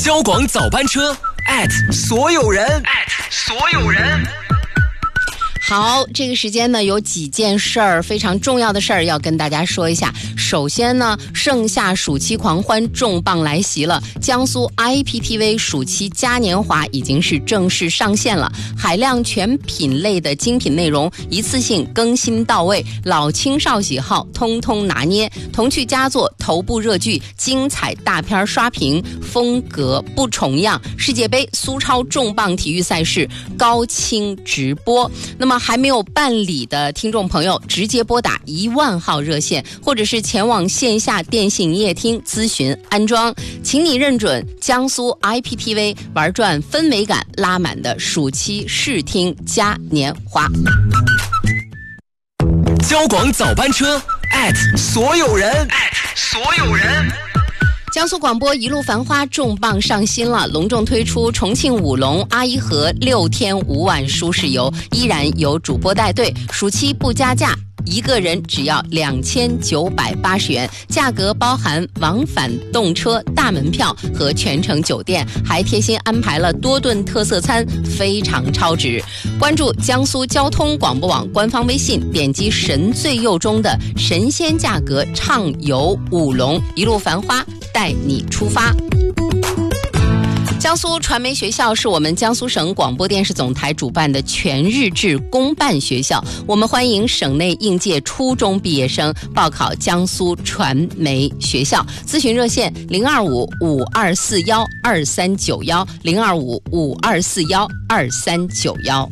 交广早班车所有人。 好，这个时间呢有几件事儿，非常重要的事儿要跟大家说一下。首先呢，盛夏暑期狂欢重磅来袭了，江苏 IPTV 暑期嘉年华已经是正式上线了，海量全品类的精品内容一次性更新到位，老青少喜好通通拿捏，童趣佳作、头部热剧、精彩大片刷屏，风格不重样。世界杯、苏超重磅体育赛事高清直播。那么还没有办理的听众朋友，直接拨打10000号热线，或者是前往线下电信营业厅咨询安装。请你认准江苏 IPTV 玩转氛围感拉满的暑期视听嘉年华。 交广早班车所有人。 江苏广播一路繁花重磅上新了，隆重推出重庆舞龙阿依河6天5晚舒适游，依然有主播带队，暑期不加价，一个人只要2980元，价格包含往返动车、大门票和全程酒店，还贴心安排了多顿特色餐，非常超值。关注江苏交通广播网官方微信，点击神最右中的神仙价格畅游舞龙，一路繁花带你出发。江苏传媒学校是我们江苏省广播电视总台主办的全日制公办学校，我们欢迎省内应届初中毕业生报考江苏传媒学校。咨询热线025-5241-2391 025-5241-2391。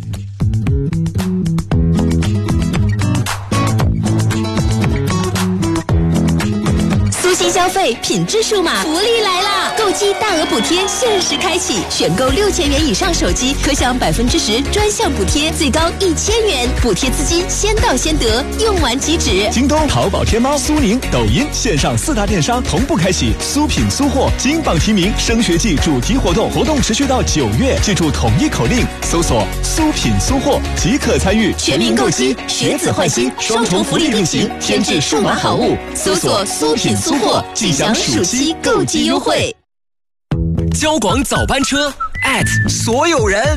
苏新消费品质数码福利来啦！购机大额补贴限时开启，选购6000元以上手机可享10%专项补贴，最高1000元，补贴资金先到先得，用完即止。 京东、淘宝、天猫、苏宁、抖音线上4大电商同步开启苏品苏货金榜题名升学季主题活动，活动持续到9月，记住统一口令，搜索苏品苏货即可参与。 全民购机，学子换新，双重福利并行，添置数码好物，搜索苏品苏货，即享暑期购机优惠。 交广早班车所有人。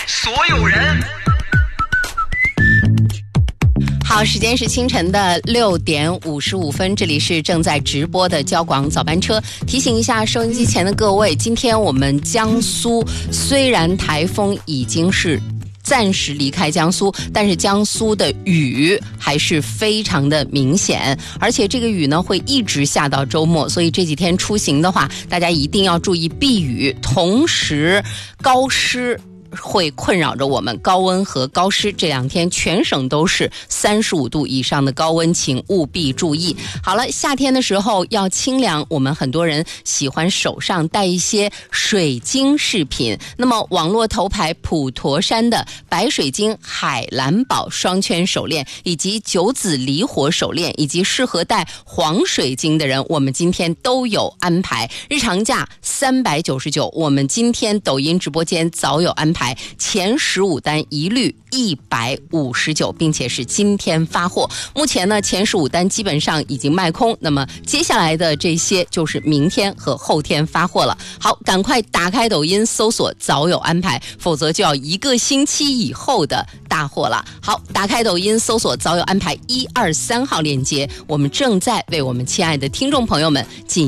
好，时间是清晨的6点55分，这里是正在直播的交广早班车。提醒一下收音机前的各位，今天我们江苏虽然台风已经是暂时离开江苏，但是江苏的雨还是非常的明显，而且这个雨呢会一直下到周末，所以这几天出行的话，大家一定要注意避雨，同时高湿会困扰着我们，高温和高湿这2天全省都是35度以上的高温，请务必注意。好了，夏天的时候要清凉，我们很多人喜欢手上戴一些水晶饰品，那么网络头牌普陀山的白水晶海蓝宝双圈手链，以及9子离火手链，以及适合戴黄水晶的人，我们今天都有安排，日常价399，我们今天抖音直播间早有安排，前15单一律159，并且是今天发货。目前呢，前15单基本上已经卖空，那么接下来的这些就是明天和后天发货了。好，赶快打开抖音搜索早有安排，否则就要1个星期以后的大货了。好，打开抖音搜索早有安排123号链接，我们正在为我们亲爱的听众朋友们进